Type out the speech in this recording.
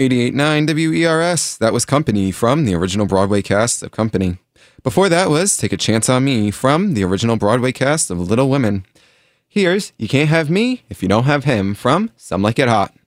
88.9 WERS. That was Company from the original Broadway cast of Company. Before that was Take a Chance on Me from the original Broadway cast of Little Women. Here's You Can't Have Me If You Don't Have Him from Some Like It Hot.